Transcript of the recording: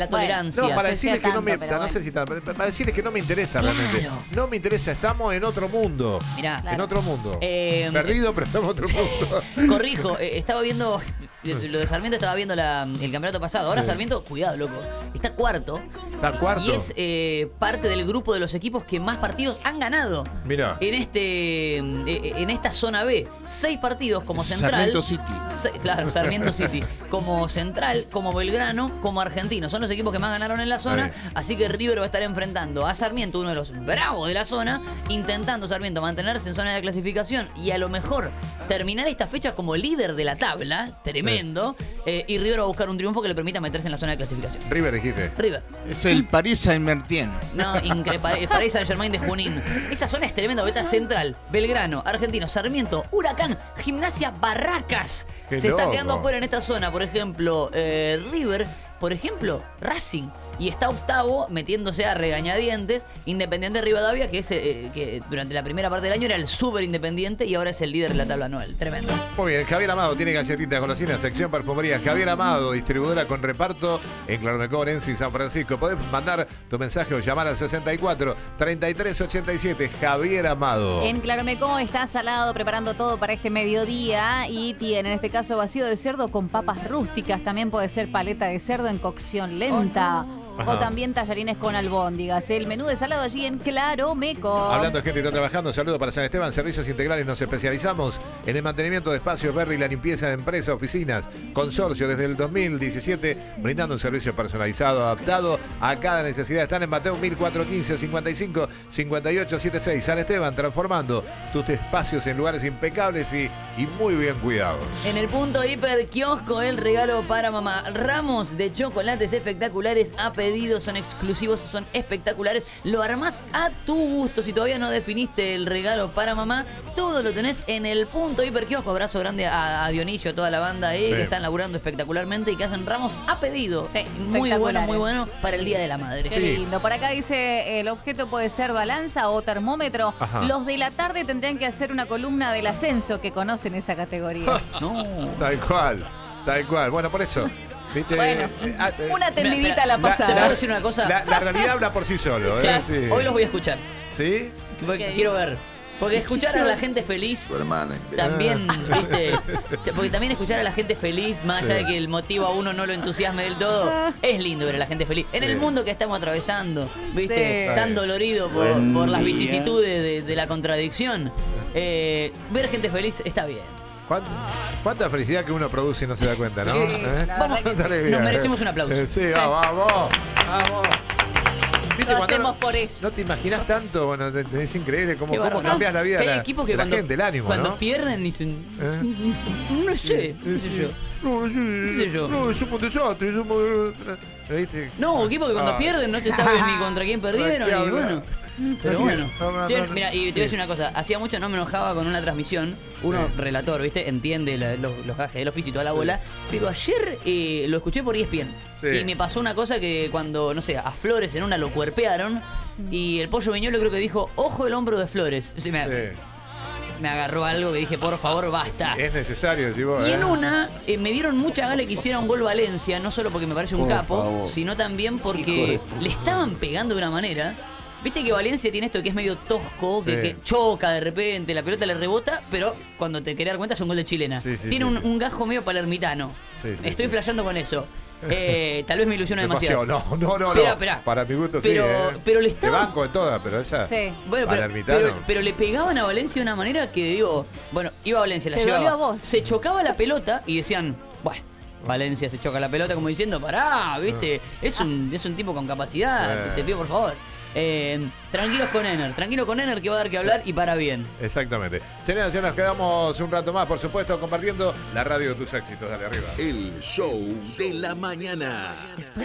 La tolerancia. No, para decirles que no me... pero No sé si tanto, para decirles que no me interesa realmente. No me interesa, estamos en otro mundo. Mirá. En otro mundo. Perdido, pero estamos en otro mundo. Corrijo, estaba viendo... Lo de Sarmiento estaba viendo el campeonato pasado. Ahora Sarmiento, cuidado, loco. Está cuarto. Está cuarto. Y es parte del grupo de los equipos que más partidos han ganado. Mirá. En esta zona B. 6 partidos como Central. Sarmiento City. Claro, Sarmiento City. Como Central, como Belgrano, como Argentino. Son los equipos que más ganaron en la zona. Así que River va a estar enfrentando a Sarmiento, uno de los bravos de la zona. Intentando Sarmiento mantenerse en zona de clasificación. Y a lo mejor terminar esta fecha como líder de la tabla. Tremendo. Y River va a buscar un triunfo que le permita meterse en la zona de clasificación. River, dijiste. River. Es el Paris Saint-Germain. No, el Paris Saint-Germain de Junín. Esa zona es tremenda. Beta Central, Belgrano, Argentino, Sarmiento, Huracán, Gimnasia, Barracas. Qué Se está loco. quedando afuera en esta zona. Por ejemplo, River. Por ejemplo, Racing. Y está octavo, metiéndose a regañadientes, Independiente Rivadavia, que es que durante la primera parte del año era el súper independiente y ahora es el líder de la tabla anual. Tremendo. Muy bien, Javier Amado tiene galletitas, golosinas, sección perfumería. Javier Amado, distribuidora con reparto en Claromecó, Orense y San Francisco. Podés mandar tu mensaje o llamar al 64 33 87. Javier Amado. En Claromecó está Salado preparando todo para este mediodía y tiene en este caso vacío de cerdo con papas rústicas. También puede ser paleta de cerdo en cocción lenta. O también tallarines con albóndigas. El menú de salado allí en Claromeco. Hablando de gente que está trabajando, saludo para San Esteban, Servicios Integrales. Nos especializamos en el mantenimiento de espacios verdes y la limpieza de empresas, oficinas, consorcio desde el 2017, brindando un servicio personalizado, adaptado a cada necesidad. Están en Mateo 1415 55 58 76. San Esteban, transformando tus espacios en lugares impecables y muy bien cuidados. En el punto hiper kiosco, el regalo para mamá. Ramos de chocolates espectaculares a pedido, son exclusivos, son espectaculares. Lo armás a tu gusto. Si todavía no definiste el regalo para mamá, todo lo tenés en el punto hiper kiosco. Abrazo grande a Dionisio, a toda la banda ahí que están laburando espectacularmente y que hacen ramos a pedido. Sí, muy bueno para el Día de la Madre. Qué lindo. Por acá dice, el objeto puede ser balanza o termómetro. Ajá. Los de la tarde tendrían que hacer una columna del ascenso, que conocen esa categoría. No. Tal cual. Bueno, por eso. ¿Viste? Bueno, una atendidita a la Te pasada. puedo decir una cosa. La realidad habla por sí solo. Sí, Sí. hoy los voy a escuchar. ¿Sí? Porque quiero ver. Porque escuchar a la gente feliz Tu hermana. también, ¿viste? Porque también escuchar a la gente feliz, más allá de que el motivo a uno no lo entusiasme del todo, es lindo ver a la gente feliz. En el mundo que estamos atravesando, ¿viste? Sí. Tan dolorido por las vicisitudes de la contradicción. Ver gente feliz está bien. ¿Cuánta felicidad que uno produce y no se da cuenta, ¿no? Sí, la verdad que sí. Cuánta alegría, Nos merecemos un aplauso. Sí, vamos. ¿Viste Lo cuando hacemos por ellos. no te imaginas tanto? Bueno, es increíble cómo Qué bárbaro, cambias la vida que de hay la, equipos que de la cuando, gente, el ánimo, cuando ¿no? pierden dicen, no sé, qué sé yo. No, sí, ¿Qué sé yo? No, somos un desastre, ¿viste? No, equipos que cuando pierden no se sabe ni contra quién perdieron, ¿Qué ni habla? bueno. Pero bueno. Che, No. mira, y te voy a decir una cosa. Hacía mucho no me enojaba con una transmisión. Uno, relator, ¿viste? Entiende los gajes del oficio y toda la bola. Pero ayer lo escuché por ESPN. Sí. Y me pasó una cosa que cuando, no sé, a Flores en una lo cuerpearon. Y el Pollo Viñolo creo que dijo, ojo el hombro de Flores. O sea, me agarró algo que dije, por favor, basta. Es necesario, decís vos, Y en una, me dieron mucha gana que hiciera un gol Valencia, no solo porque me parece un capo, sino también porque le estaban pegando de una manera. Viste que Valencia tiene esto que es medio tosco, que choca de repente, la pelota le rebota, pero cuando te querés dar cuenta es un gol de chilena. Tiene un gajo medio palermitano. Estoy flasheando con eso. Tal vez me ilusiono demasiado. No. Esperá. Para mi gusto Pero le Te estaban... banco de todas, pero esa. Sí. Bueno, pero le pegaban a Valencia de una manera que digo, bueno, iba a Valencia, la Te llevaba. dolió a vos. Se chocaba la pelota y decían, bueno, Valencia se choca la pelota como diciendo, pará, ¿viste? Es un tipo con capacidad, te pido por favor. Tranquilos con Ener que va a dar que hablar y para bien. Exactamente. Señoras y señores, nos quedamos un rato más, por supuesto, compartiendo la radio de tus éxitos. Dale arriba. El show de la mañana.